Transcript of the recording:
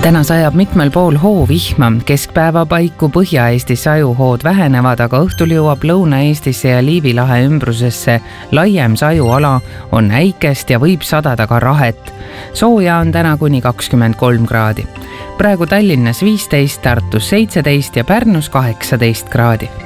Täna sajab mitmel pool hoovihma, keskpäeva paiku Põhja-Eestis sajuhood vähenevad, aga õhtul jõuab Lõuna-Eestisse ja Liivi lahe ümbrusesse laiem sajuala, on äikest ja võib sadada ka rahet. Sooja on täna kuni 23 kraadi. Praegu Tallinnas 15, Tartus 17 ja Pärnus 18 kraadi.